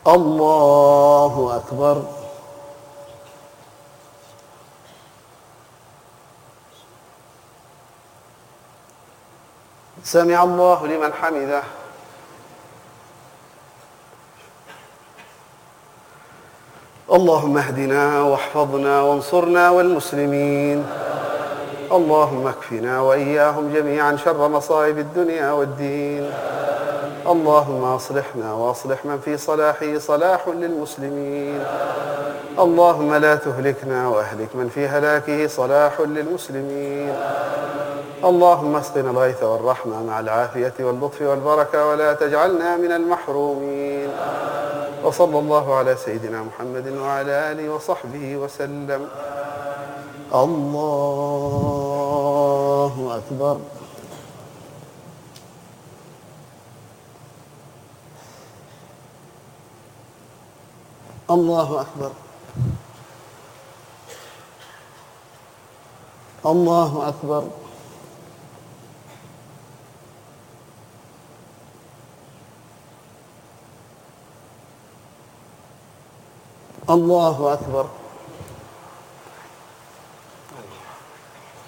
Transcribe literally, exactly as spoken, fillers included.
الله أكبر. سمع الله لمن حمده. اللهم اهدنا واحفظنا وانصرنا والمسلمين. اللهم اكفنا وإياهم جميعا شر مصائب الدنيا والدين. اللهم أصلحنا وأصلح من في صلاحه صلاح للمسلمين. اللهم لا تهلكنا وأهلك من في هلاكه صلاح للمسلمين. اللهم اسقنا الغيث والرحمة مع العافية واللطف والبركة ولا تجعلنا من المحرومين. وصلى الله على سيدنا محمد وعلى آله وصحبه وسلم. الله أكبر. الله أكبر. الله أكبر. الله أكبر.